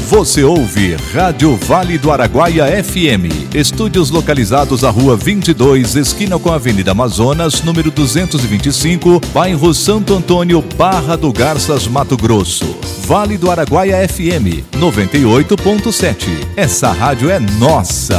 Você ouve Rádio Vale do Araguaia FM. Estúdios localizados à Rua 22, esquina com a Avenida Amazonas, número 225, bairro Santo Antônio, Barra do Garças, Mato Grosso. Vale do Araguaia FM 98.7. Essa rádio é nossa.